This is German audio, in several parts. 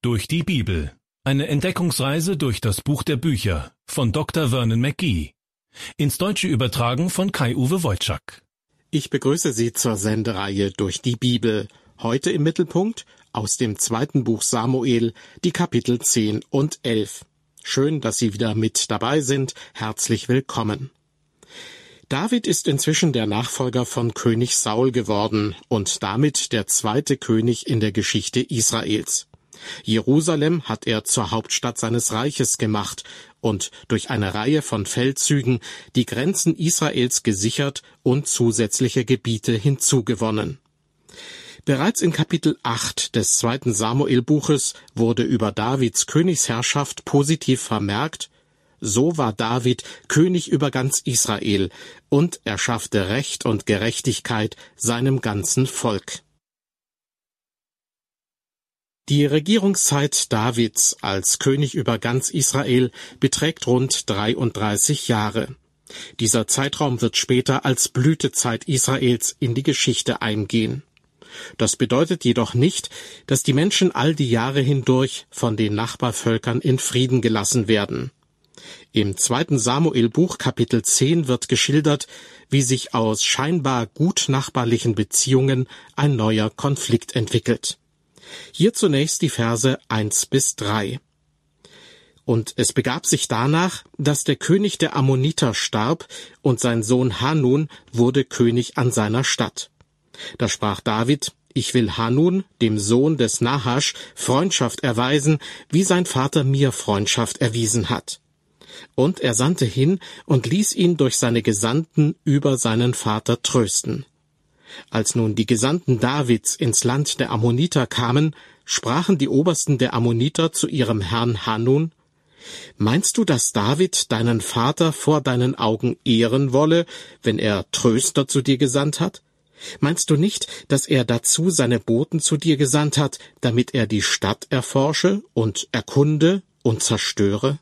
Durch die Bibel. Eine Entdeckungsreise durch das Buch der Bücher von Dr. Vernon McGee. Ins Deutsche übertragen von Kai-Uwe Wojczak. Ich begrüße Sie zur Sendereihe Durch die Bibel. Heute im Mittelpunkt aus dem 2. Buch Samuel, die Kapitel 10 und 11. Schön, dass Sie wieder mit dabei sind. Herzlich willkommen. David ist inzwischen der Nachfolger von König Saul geworden und damit der zweite König in der Geschichte Israels. Jerusalem hat er zur Hauptstadt seines Reiches gemacht und durch eine Reihe von Feldzügen die Grenzen Israels gesichert und zusätzliche Gebiete hinzugewonnen. Bereits in Kapitel 8 des 2. Samuel-Buches wurde über Davids Königsherrschaft positiv vermerkt: So war David König über ganz Israel und er schaffte Recht und Gerechtigkeit seinem ganzen Volk. Die Regierungszeit Davids als König über ganz Israel beträgt rund 33 Jahre. Dieser Zeitraum wird später als Blütezeit Israels in die Geschichte eingehen. Das bedeutet jedoch nicht, dass die Menschen all die Jahre hindurch von den Nachbarvölkern in Frieden gelassen werden. Im 2. Samuel-Buch Kapitel 10 wird geschildert, wie sich aus scheinbar gut nachbarlichen Beziehungen ein neuer Konflikt entwickelt. Hier zunächst die Verse 1-3. Und es begab sich danach, dass der König der Ammoniter starb, und sein Sohn Hanun wurde König an seiner Statt. Da sprach David: Ich will Hanun, dem Sohn des Nahasch, Freundschaft erweisen, wie sein Vater mir Freundschaft erwiesen hat. Und er sandte hin und ließ ihn durch seine Gesandten über seinen Vater trösten. Als nun die Gesandten Davids ins Land der Ammoniter kamen, sprachen die Obersten der Ammoniter zu ihrem Herrn Hanun: Meinst du, dass David deinen Vater vor deinen Augen ehren wolle, wenn er Tröster zu dir gesandt hat? Meinst du nicht, dass er dazu seine Boten zu dir gesandt hat, damit er die Stadt erforsche und erkunde und zerstöre?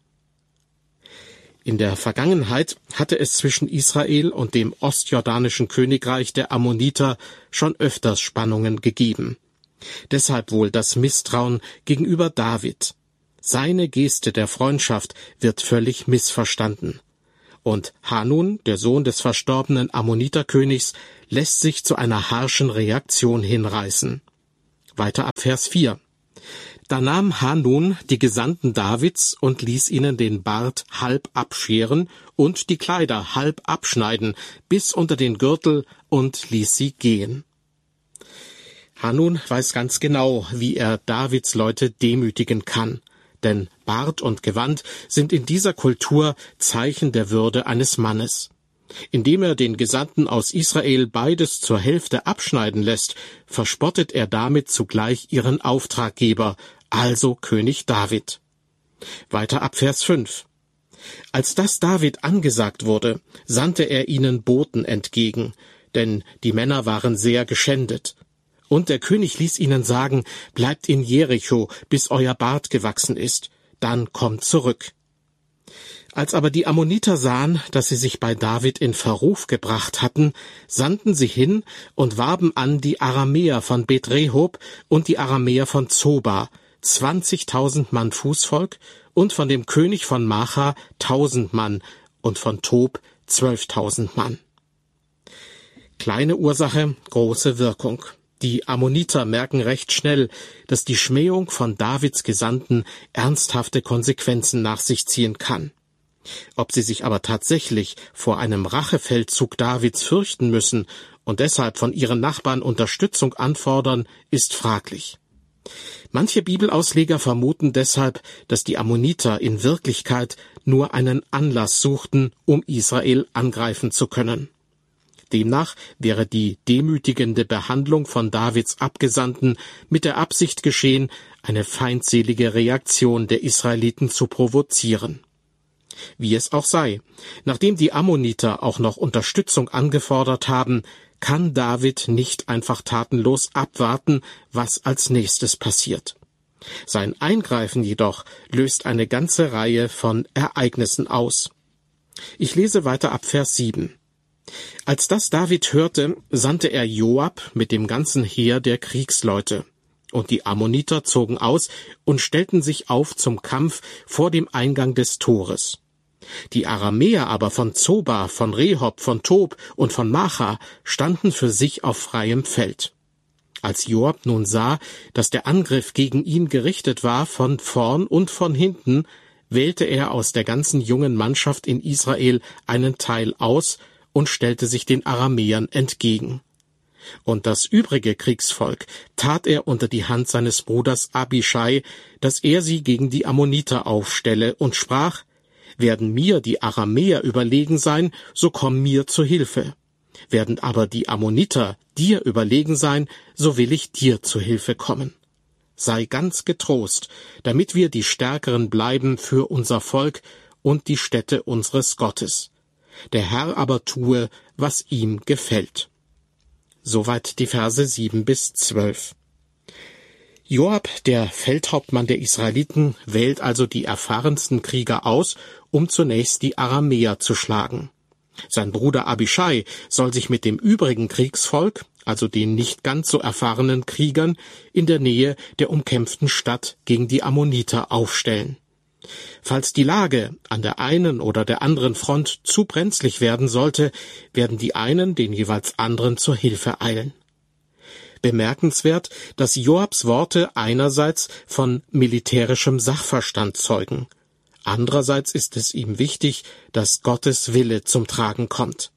In der Vergangenheit hatte es zwischen Israel und dem ostjordanischen Königreich der Ammoniter schon öfters Spannungen gegeben. Deshalb wohl das Misstrauen gegenüber David. Seine Geste der Freundschaft wird völlig missverstanden. Und Hanun, der Sohn des verstorbenen Ammoniterkönigs, lässt sich zu einer harschen Reaktion hinreißen. Weiter ab Vers 4. Da nahm Hanun die Gesandten Davids und ließ ihnen den Bart halb abscheren und die Kleider halb abschneiden, bis unter den Gürtel, und ließ sie gehen. Hanun weiß ganz genau, wie er Davids Leute demütigen kann, denn Bart und Gewand sind in dieser Kultur Zeichen der Würde eines Mannes. Indem er den Gesandten aus Israel beides zur Hälfte abschneiden lässt, verspottet er damit zugleich ihren Auftraggeber, also König David. Weiter ab Vers 5. Als das David angesagt wurde, sandte er ihnen Boten entgegen, denn die Männer waren sehr geschändet. Und der König ließ ihnen sagen: Bleibt in Jericho, bis euer Bart gewachsen ist, dann kommt zurück. Als aber die Ammoniter sahen, dass sie sich bei David in Verruf gebracht hatten, sandten sie hin und warben an die Aramäer von Bet-Rehob und die Aramäer von Zoba, 20.000 Mann Fußvolk, und von dem König von Macha 1.000 Mann und von Tob 12.000 Mann. Kleine Ursache, große Wirkung. Die Ammoniter merken recht schnell, dass die Schmähung von Davids Gesandten ernsthafte Konsequenzen nach sich ziehen kann. Ob sie sich aber tatsächlich vor einem Rachefeldzug Davids fürchten müssen und deshalb von ihren Nachbarn Unterstützung anfordern, ist fraglich. Manche Bibelausleger vermuten deshalb, dass die Ammoniter in Wirklichkeit nur einen Anlass suchten, um Israel angreifen zu können. Demnach wäre die demütigende Behandlung von Davids Abgesandten mit der Absicht geschehen, eine feindselige Reaktion der Israeliten zu provozieren. Wie es auch sei, nachdem die Ammoniter auch noch Unterstützung angefordert haben, kann David nicht einfach tatenlos abwarten, was als nächstes passiert. Sein Eingreifen jedoch löst eine ganze Reihe von Ereignissen aus. Ich lese weiter ab Vers 7. Als das David hörte, sandte er Joab mit dem ganzen Heer der Kriegsleute. Und die Ammoniter zogen aus und stellten sich auf zum Kampf vor dem Eingang des Tores. Die Aramäer aber von Zoba, von Rehob, von Tob und von Macha standen für sich auf freiem Feld. Als Joab nun sah, dass der Angriff gegen ihn gerichtet war von vorn und von hinten, wählte er aus der ganzen jungen Mannschaft in Israel einen Teil aus und stellte sich den Aramäern entgegen. Und das übrige Kriegsvolk tat er unter die Hand seines Bruders Abischai, dass er sie gegen die Ammoniter aufstelle, und sprach: Werden mir die Aramäer überlegen sein, so komm mir zu Hilfe. Werden aber die Ammoniter dir überlegen sein, so will ich dir zu Hilfe kommen. Sei ganz getrost, damit wir die Stärkeren bleiben für unser Volk und die Stätte unseres Gottes. Der Herr aber tue, was ihm gefällt. Soweit die Verse 7-12. Joab, der Feldhauptmann der Israeliten, wählt also die erfahrensten Krieger aus, um zunächst die Aramäer zu schlagen. Sein Bruder Abischai soll sich mit dem übrigen Kriegsvolk, also den nicht ganz so erfahrenen Kriegern, in der Nähe der umkämpften Stadt gegen die Ammoniter aufstellen. Falls die Lage an der einen oder der anderen Front zu brenzlig werden sollte, werden die einen den jeweils anderen zur Hilfe eilen. Bemerkenswert, dass Joabs Worte einerseits von militärischem Sachverstand zeugen. Andererseits ist es ihm wichtig, dass Gottes Wille zum Tragen kommt.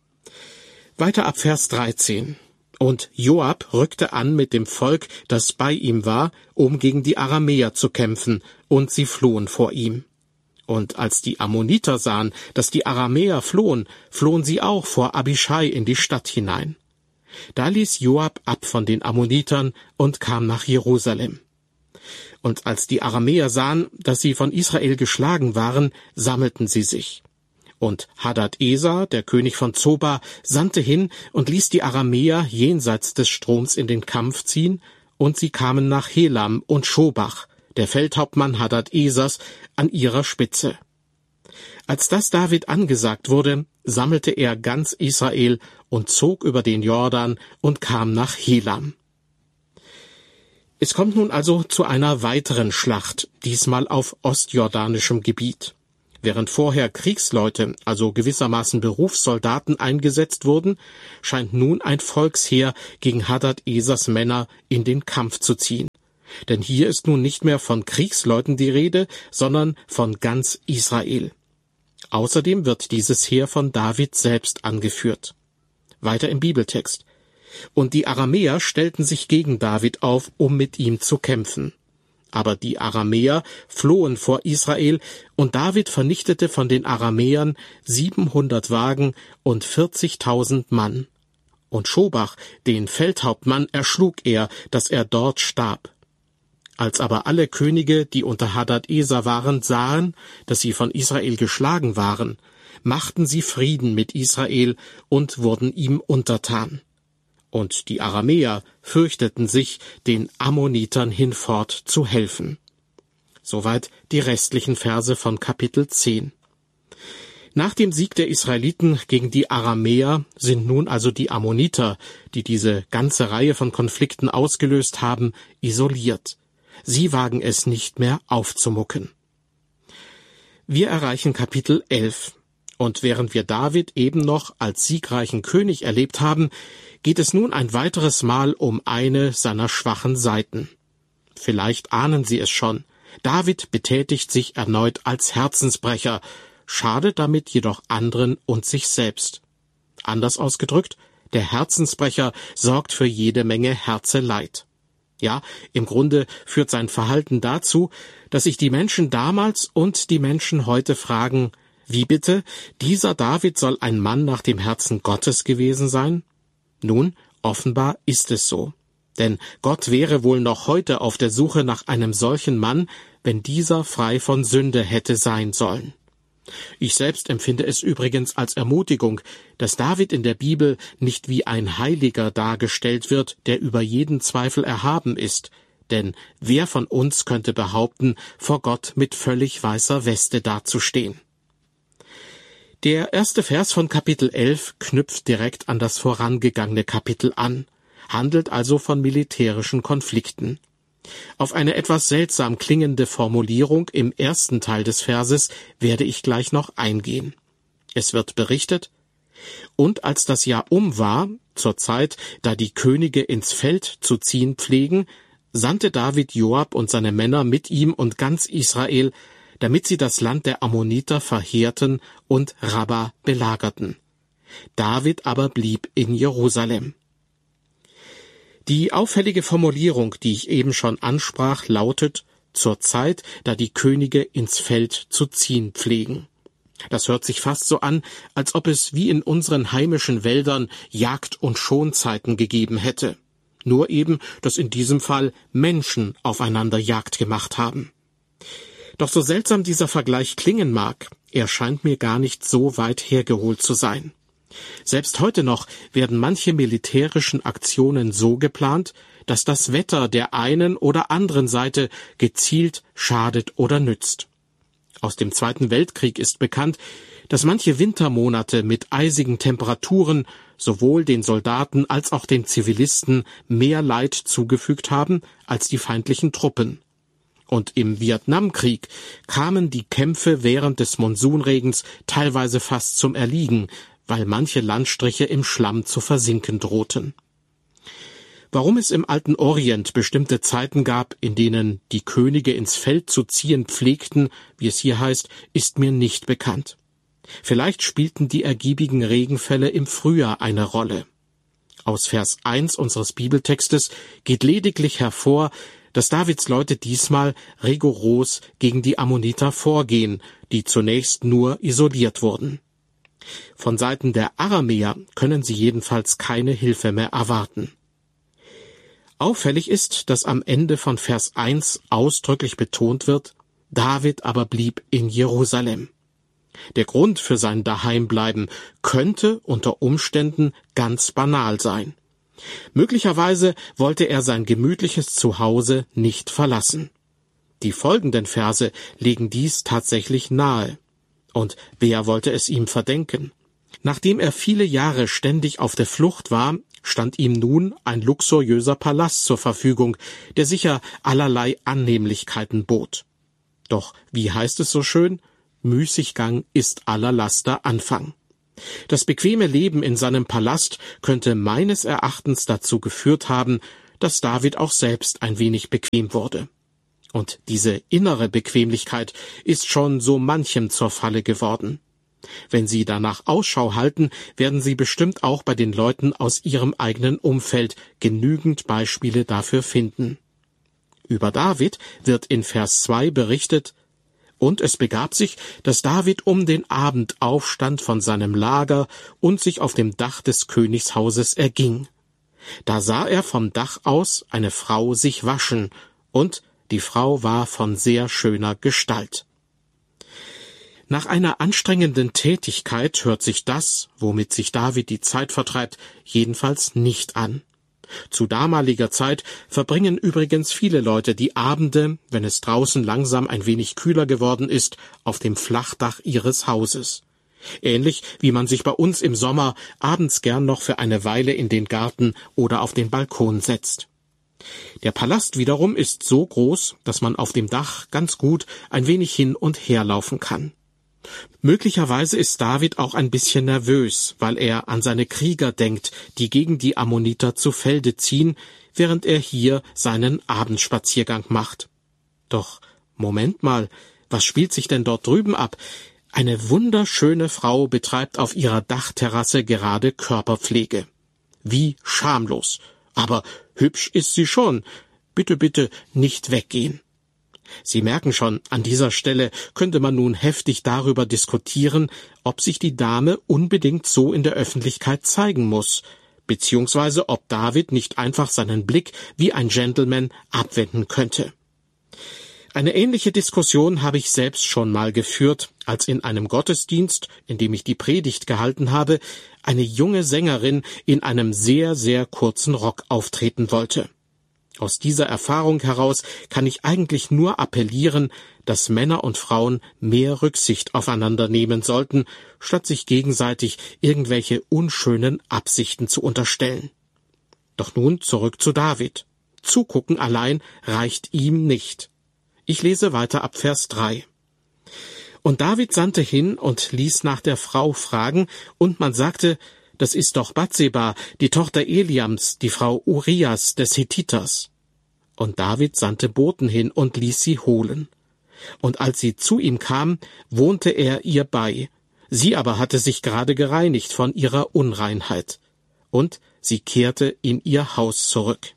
Weiter ab Vers 13. Und Joab rückte an mit dem Volk, das bei ihm war, um gegen die Aramäer zu kämpfen, und sie flohen vor ihm. Und als die Ammoniter sahen, dass die Aramäer flohen, flohen sie auch vor Abischai in die Stadt hinein. Da ließ Joab ab von den Ammonitern und kam nach Jerusalem. Und als die Aramäer sahen, dass sie von Israel geschlagen waren, sammelten sie sich. Und Hadad-Eser, der König von Zoba, sandte hin und ließ die Aramäer jenseits des Stroms in den Kampf ziehen, und sie kamen nach Helam und Schobach, der Feldhauptmann Hadad-Esers, an ihrer Spitze. Als das David angesagt wurde, sammelte er ganz Israel und zog über den Jordan und kam nach Helam. Es kommt nun also zu einer weiteren Schlacht, diesmal auf ostjordanischem Gebiet. Während vorher Kriegsleute, also gewissermaßen Berufssoldaten, eingesetzt wurden, scheint nun ein Volksheer gegen Hadad-Esers Männer in den Kampf zu ziehen. Denn hier ist nun nicht mehr von Kriegsleuten die Rede, sondern von ganz Israel. Außerdem wird dieses Heer von David selbst angeführt. Weiter im Bibeltext. Und die Aramäer stellten sich gegen David auf, um mit ihm zu kämpfen. Aber die Aramäer flohen vor Israel, und David vernichtete von den Aramäern 700 Wagen und 40.000 Mann. Und Schobach, den Feldhauptmann, erschlug er, dass er dort starb. Als aber alle Könige, die unter Hadad-Eser waren, sahen, dass sie von Israel geschlagen waren, machten sie Frieden mit Israel und wurden ihm untertan. Und die Aramäer fürchteten sich, den Ammonitern hinfort zu helfen. Soweit die restlichen Verse von Kapitel 10. Nach dem Sieg der Israeliten gegen die Aramäer sind nun also die Ammoniter, die diese ganze Reihe von Konflikten ausgelöst haben, isoliert. Sie wagen es nicht mehr aufzumucken. Wir erreichen Kapitel 11. Und während wir David eben noch als siegreichen König erlebt haben, geht es nun ein weiteres Mal um eine seiner schwachen Seiten. Vielleicht ahnen Sie es schon. David betätigt sich erneut als Herzensbrecher, schadet damit jedoch anderen und sich selbst. Anders ausgedrückt, der Herzensbrecher sorgt für jede Menge Herzeleid. Ja, im Grunde führt sein Verhalten dazu, dass sich die Menschen damals und die Menschen heute fragen: Wie bitte? Dieser David soll ein Mann nach dem Herzen Gottes gewesen sein? Nun, offenbar ist es so. Denn Gott wäre wohl noch heute auf der Suche nach einem solchen Mann, wenn dieser frei von Sünde hätte sein sollen. Ich selbst empfinde es übrigens als Ermutigung, dass David in der Bibel nicht wie ein Heiliger dargestellt wird, der über jeden Zweifel erhaben ist. Denn wer von uns könnte behaupten, vor Gott mit völlig weißer Weste dazustehen? Der erste Vers von Kapitel 11 knüpft direkt an das vorangegangene Kapitel an. handelt also von militärischen Konflikten. Auf eine etwas seltsam klingende Formulierung im ersten Teil des Verses werde ich gleich noch eingehen. Es wird berichtet: Und als das Jahr war, zur Zeit, da die Könige ins Feld zu ziehen pflegen, sandte David Joab und seine Männer mit ihm und ganz Israel, damit sie das Land der Ammoniter verheerten und Rabba belagerten. David aber blieb in Jerusalem. Die auffällige Formulierung, die ich eben schon ansprach, lautet: zur Zeit, da die Könige ins Feld zu ziehen pflegen. Das hört sich fast so an, als ob es wie in unseren heimischen Wäldern Jagd- und Schonzeiten gegeben hätte. Nur eben, dass in diesem Fall Menschen aufeinander Jagd gemacht haben. Doch so seltsam dieser Vergleich klingen mag, er scheint mir gar nicht so weit hergeholt zu sein. Selbst heute noch werden manche militärischen Aktionen so geplant, dass das Wetter der einen oder anderen Seite gezielt schadet oder nützt. Aus dem Zweiten Weltkrieg ist bekannt, dass manche Wintermonate mit eisigen Temperaturen sowohl den Soldaten als auch den Zivilisten mehr Leid zugefügt haben als die feindlichen Truppen. Und im Vietnamkrieg kamen die Kämpfe während des Monsunregens teilweise fast zum Erliegen, weil manche Landstriche im Schlamm zu versinken drohten. Warum es im alten Orient bestimmte Zeiten gab, in denen die Könige ins Feld zu ziehen pflegten, wie es hier heißt, ist mir nicht bekannt. Vielleicht spielten die ergiebigen Regenfälle im Frühjahr eine Rolle. Aus Vers 1 unseres Bibeltextes geht lediglich hervor, dass Davids Leute diesmal rigoros gegen die Ammoniter vorgehen, die zunächst nur isoliert wurden. Von Seiten der Aramäer können sie jedenfalls keine Hilfe mehr erwarten. Auffällig ist, dass am Ende von Vers 1 ausdrücklich betont wird: David aber blieb in Jerusalem. Der Grund für sein Daheimbleiben könnte unter Umständen ganz banal sein. Möglicherweise wollte er sein gemütliches Zuhause nicht verlassen. Die folgenden Verse legen dies tatsächlich nahe. Und wer wollte es ihm verdenken? Nachdem er viele Jahre ständig auf der Flucht war, stand ihm nun ein luxuriöser Palast zur Verfügung, der sicher allerlei Annehmlichkeiten bot. Doch, wie heißt es so schön? Müßiggang ist aller Laster Anfang. Das bequeme Leben in seinem Palast könnte meines Erachtens dazu geführt haben, dass David auch selbst ein wenig bequem wurde. Und diese innere Bequemlichkeit ist schon so manchem zur Falle geworden. Wenn Sie danach Ausschau halten, werden Sie bestimmt auch bei den Leuten aus Ihrem eigenen Umfeld genügend Beispiele dafür finden. Über David wird in Vers 2 berichtet: Und es begab sich, dass David um den Abend aufstand von seinem Lager und sich auf dem Dach des Königshauses erging. Da sah er vom Dach aus eine Frau sich waschen, und die Frau war von sehr schöner Gestalt. Nach einer anstrengenden Tätigkeit hört sich das, womit sich David die Zeit vertreibt, jedenfalls nicht an. Zu damaliger Zeit verbringen übrigens viele Leute die Abende, wenn es draußen langsam ein wenig kühler geworden ist, auf dem Flachdach ihres Hauses. Ähnlich wie man sich bei uns im Sommer abends gern noch für eine Weile in den Garten oder auf den Balkon setzt. Der Palast wiederum ist so groß, dass man auf dem Dach ganz gut ein wenig hin und her laufen kann. Möglicherweise ist David auch ein bisschen nervös, weil er an seine Krieger denkt, die gegen die Ammoniter zu Felde ziehen, während er hier seinen Abendspaziergang macht. Doch, Moment mal, was spielt sich denn dort drüben ab? Eine wunderschöne Frau betreibt auf ihrer Dachterrasse gerade Körperpflege. Wie schamlos. Aber hübsch ist sie schon. Bitte, bitte nicht weggehen. Sie merken schon, an dieser Stelle könnte man nun heftig darüber diskutieren, ob sich die Dame unbedingt so in der Öffentlichkeit zeigen muss, beziehungsweise ob David nicht einfach seinen Blick wie ein Gentleman abwenden könnte. Eine ähnliche Diskussion habe ich selbst schon mal geführt, als in einem Gottesdienst, in dem ich die Predigt gehalten habe, eine junge Sängerin in einem sehr, sehr kurzen Rock auftreten wollte. Aus dieser Erfahrung heraus kann ich eigentlich nur appellieren, dass Männer und Frauen mehr Rücksicht aufeinander nehmen sollten, statt sich gegenseitig irgendwelche unschönen Absichten zu unterstellen. Doch nun zurück zu David. Zugucken allein reicht ihm nicht. Ich lese weiter ab Vers 3. Und David sandte hin und ließ nach der Frau fragen, und man sagte, das ist doch Batseba, die Tochter Eliams, die Frau Urias des Hethiters. Und David sandte Boten hin und ließ sie holen. Und als sie zu ihm kam, wohnte er ihr bei. Sie aber hatte sich gerade gereinigt von ihrer Unreinheit. Und sie kehrte in ihr Haus zurück.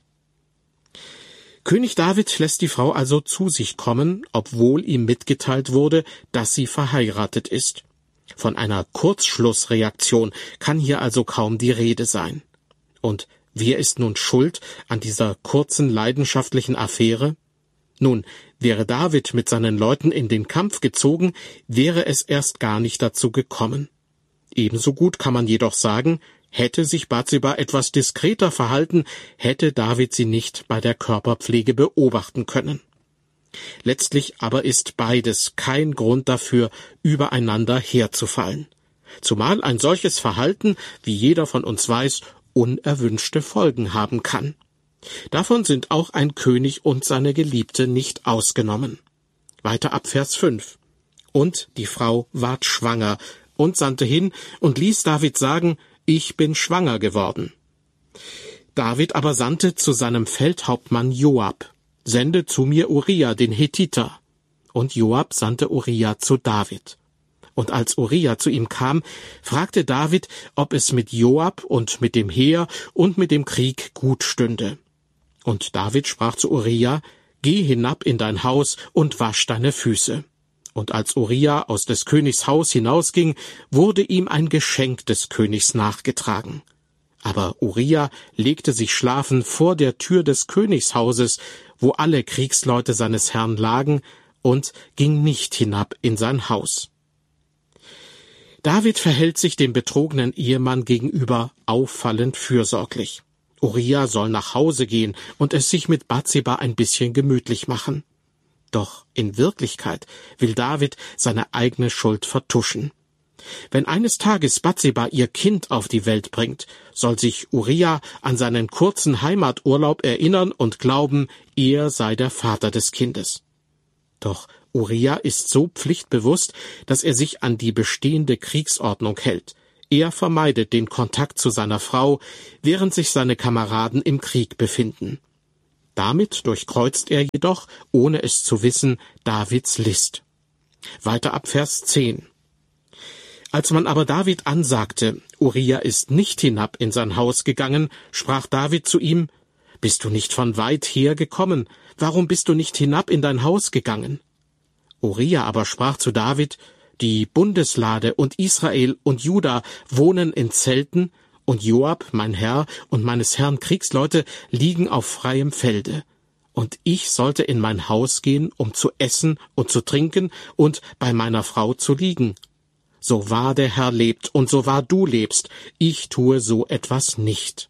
König David lässt die Frau also zu sich kommen, obwohl ihm mitgeteilt wurde, dass sie verheiratet ist. Von einer Kurzschlussreaktion kann hier also kaum die Rede sein. Und wer ist nun schuld an dieser kurzen leidenschaftlichen Affäre? Nun, wäre David mit seinen Leuten in den Kampf gezogen, wäre es erst gar nicht dazu gekommen. Ebenso gut kann man jedoch sagen, hätte sich Batseba etwas diskreter verhalten, hätte David sie nicht bei der Körperpflege beobachten können. Letztlich aber ist beides kein Grund dafür, übereinander herzufallen. Zumal ein solches Verhalten, wie jeder von uns weiß, unerwünschte Folgen haben kann. Davon sind auch ein König und seine Geliebte nicht ausgenommen. Weiter ab Vers 5. Und die Frau ward schwanger und sandte hin und ließ David sagen, ich bin schwanger geworden. David aber sandte zu seinem Feldhauptmann Joab, sende zu mir Uriah, den Hethiter. Und Joab sandte Uriah zu David. Und als Uriah zu ihm kam, fragte David, ob es mit Joab und mit dem Heer und mit dem Krieg gut stünde. Und David sprach zu Uriah, geh hinab in dein Haus und wasch deine Füße. Und als Uriah aus des Königs Haus hinausging, wurde ihm ein Geschenk des Königs nachgetragen. Aber Uriah legte sich schlafen vor der Tür des Königshauses, wo alle Kriegsleute seines Herrn lagen, und ging nicht hinab in sein Haus. David verhält sich dem betrogenen Ehemann gegenüber auffallend fürsorglich. Uriah soll nach Hause gehen und es sich mit Batseba ein bisschen gemütlich machen. Doch in Wirklichkeit will David seine eigene Schuld vertuschen. Wenn eines Tages Batseba ihr Kind auf die Welt bringt, soll sich Uriah an seinen kurzen Heimaturlaub erinnern und glauben, er sei der Vater des Kindes. Doch Uriah ist so pflichtbewusst, dass er sich an die bestehende Kriegsordnung hält. Er vermeidet den Kontakt zu seiner Frau, während sich seine Kameraden im Krieg befinden. Damit durchkreuzt er jedoch, ohne es zu wissen, Davids List. Weiter ab Vers 10. Als man aber David ansagte, Uriah ist nicht hinab in sein Haus gegangen, sprach David zu ihm, »Bist du nicht von weit her gekommen? Warum bist du nicht hinab in dein Haus gegangen?« Uriah aber sprach zu David, »Die Bundeslade und Israel und Juda wohnen in Zelten, und Joab, mein Herr, und meines Herrn Kriegsleute liegen auf freiem Felde. Und ich sollte in mein Haus gehen, um zu essen und zu trinken und bei meiner Frau zu liegen. So wahr der Herr lebt und so wahr du lebst, ich tue so etwas nicht.«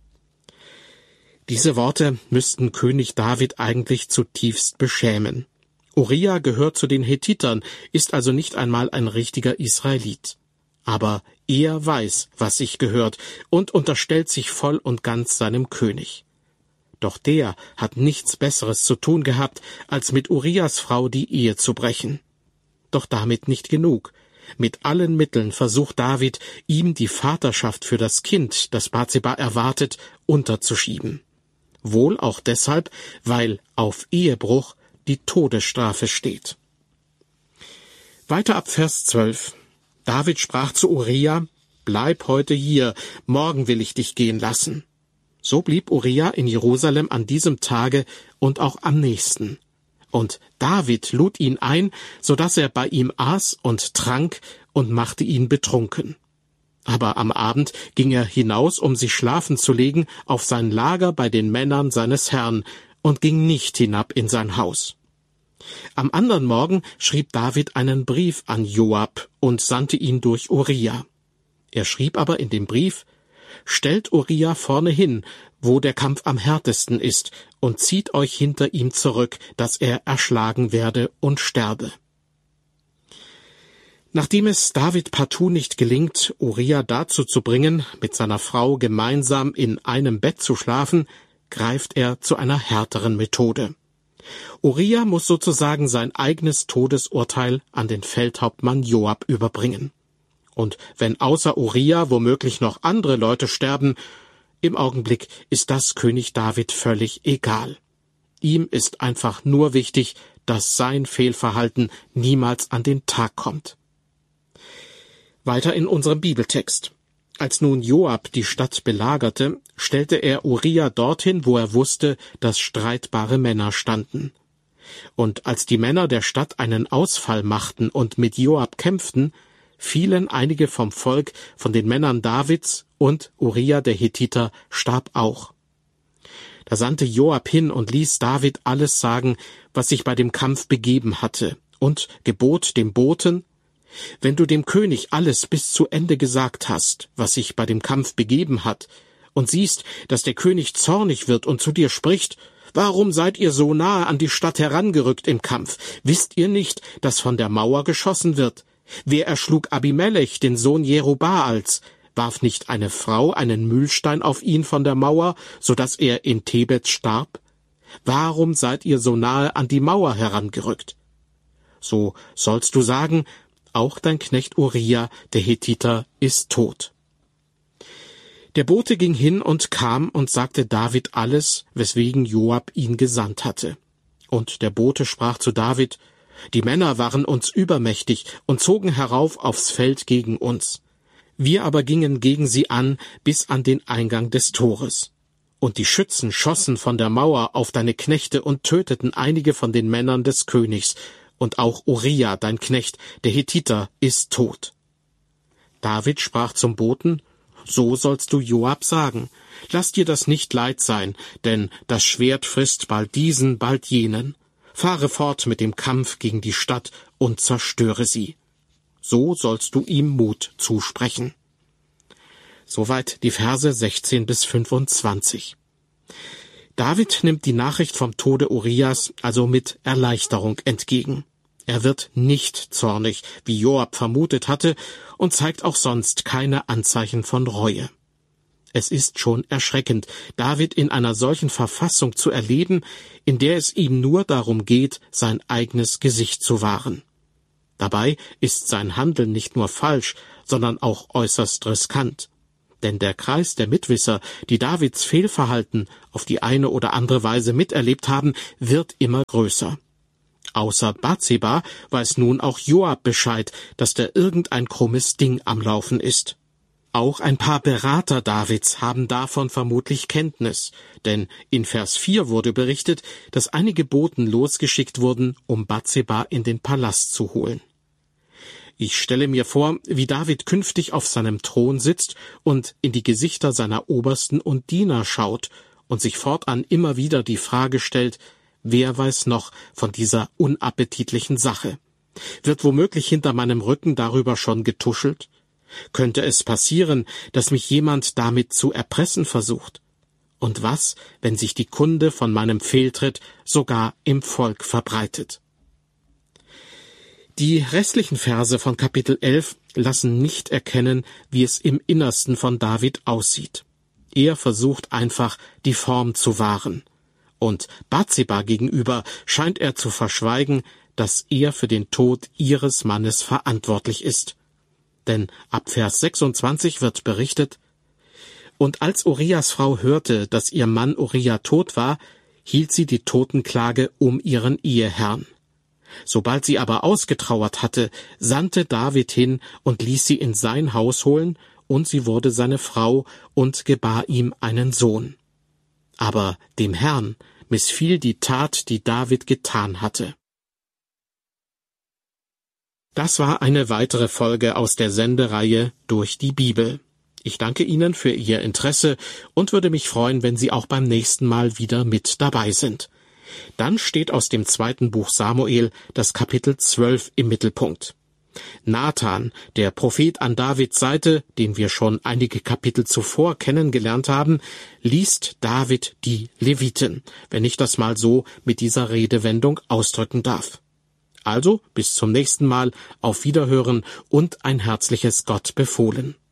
Diese Worte müssten König David eigentlich zutiefst beschämen. Uriah gehört zu den Hethitern, ist also nicht einmal ein richtiger Israelit. Aber er weiß, was sich gehört, und unterstellt sich voll und ganz seinem König. Doch der hat nichts Besseres zu tun gehabt, als mit Urias Frau die Ehe zu brechen. Doch damit nicht genug. Mit allen Mitteln versucht David, ihm die Vaterschaft für das Kind, das Batseba erwartet, unterzuschieben. Wohl auch deshalb, weil auf Ehebruch die Todesstrafe steht. Weiter ab Vers 12. David sprach zu Uriah, »Bleib heute hier, morgen will ich dich gehen lassen.« So blieb Uriah in Jerusalem an diesem Tage und auch am nächsten. Und David lud ihn ein, so dass er bei ihm aß und trank und machte ihn betrunken. Aber am Abend ging er hinaus, um sich schlafen zu legen, auf sein Lager bei den Männern seines Herrn, und ging nicht hinab in sein Haus. Am andern Morgen schrieb David einen Brief an Joab und sandte ihn durch Uriah. Er schrieb aber in dem Brief, »Stellt Uriah vorne hin, wo der Kampf am härtesten ist, und zieht euch hinter ihm zurück, dass er erschlagen werde und sterbe.« Nachdem es David partout nicht gelingt, Uria dazu zu bringen, mit seiner Frau gemeinsam in einem Bett zu schlafen, greift er zu einer härteren Methode. Uria muss sozusagen sein eigenes Todesurteil an den Feldhauptmann Joab überbringen. Und wenn außer Uria womöglich noch andere Leute sterben, im Augenblick ist das König David völlig egal. Ihm ist einfach nur wichtig, dass sein Fehlverhalten niemals an den Tag kommt. Weiter in unserem Bibeltext. Als nun Joab die Stadt belagerte, stellte er Uria dorthin, wo er wusste, dass streitbare Männer standen. Und als die Männer der Stadt einen Ausfall machten und mit Joab kämpften, fielen einige vom Volk, von den Männern Davids, und Uria der Hethiter starb auch. Da sandte Joab hin und ließ David alles sagen, was sich bei dem Kampf begeben hatte, und gebot dem Boten: Wenn du dem König alles bis zu Ende gesagt hast, was sich bei dem Kampf begeben hat, und siehst, dass der König zornig wird und zu dir spricht: Warum seid ihr so nahe an die Stadt herangerückt im Kampf? Wisst ihr nicht, dass von der Mauer geschossen wird? Wer erschlug Abimelech, den Sohn Jerubaals? Warf nicht eine Frau einen Mühlstein auf ihn von der Mauer, so dass er in Tebet starb? Warum seid ihr so nahe an die Mauer herangerückt? So sollst du sagen: Auch dein Knecht Uria, der Hethiter, ist tot. Der Bote ging hin und kam und sagte David alles, weswegen Joab ihn gesandt hatte. Und der Bote sprach zu David: Die Männer waren uns übermächtig und zogen herauf aufs Feld gegen uns. Wir aber gingen gegen sie an bis an den Eingang des Tores. Und die Schützen schossen von der Mauer auf deine Knechte und töteten einige von den Männern des Königs, und auch Uria, dein Knecht, der Hethiter, ist tot. David sprach zum Boten: So sollst du Joab sagen: Lass dir das nicht leid sein, denn das Schwert frisst bald diesen, bald jenen. Fahre fort mit dem Kampf gegen die Stadt und zerstöre sie. So sollst du ihm Mut zusprechen. Soweit die Verse 16 bis 25. David nimmt die Nachricht vom Tode Urias also mit Erleichterung entgegen. Er wird nicht zornig, wie Joab vermutet hatte, und zeigt auch sonst keine Anzeichen von Reue. Es ist schon erschreckend, David in einer solchen Verfassung zu erleben, in der es ihm nur darum geht, sein eigenes Gesicht zu wahren. Dabei ist sein Handeln nicht nur falsch, sondern auch äußerst riskant. Denn der Kreis der Mitwisser, die Davids Fehlverhalten auf die eine oder andere Weise miterlebt haben, wird immer größer. Außer Bathseba weiß nun auch Joab Bescheid, dass da irgendein krummes Ding am Laufen ist. Auch ein paar Berater Davids haben davon vermutlich Kenntnis, denn in Vers 4 wurde berichtet, dass einige Boten losgeschickt wurden, um Bathseba in den Palast zu holen. Ich stelle mir vor, wie David künftig auf seinem Thron sitzt und in die Gesichter seiner Obersten und Diener schaut und sich fortan immer wieder die Frage stellt: Wer weiß noch von dieser unappetitlichen Sache? Wird womöglich hinter meinem Rücken darüber schon getuschelt? Könnte es passieren, dass mich jemand damit zu erpressen versucht? Und was, wenn sich die Kunde von meinem Fehltritt sogar im Volk verbreitet? Die restlichen Verse von Kapitel 11 lassen nicht erkennen, wie es im Innersten von David aussieht. Er versucht einfach, die Form zu wahren. Und Bathseba gegenüber scheint er zu verschweigen, dass er für den Tod ihres Mannes verantwortlich ist. Denn ab Vers 26 wird berichtet: Und als Urias Frau hörte, dass ihr Mann Uria tot war, hielt sie die Totenklage um ihren Eheherrn. Sobald sie aber ausgetrauert hatte, sandte David hin und ließ sie in sein Haus holen, und sie wurde seine Frau und gebar ihm einen Sohn. Aber dem Herrn missfiel die Tat, die David getan hatte. Das war eine weitere Folge aus der Sendereihe Durch die Bibel. Ich danke Ihnen für Ihr Interesse und würde mich freuen, wenn Sie auch beim nächsten Mal wieder mit dabei sind. Dann steht aus dem 2. Buch Samuel das Kapitel 12 im Mittelpunkt. Nathan, der Prophet an Davids Seite, den wir schon einige Kapitel zuvor kennengelernt haben, liest David die Leviten, wenn ich das mal so mit dieser Redewendung ausdrücken darf. Also bis zum nächsten Mal, auf Wiederhören und ein herzliches Gott befohlen.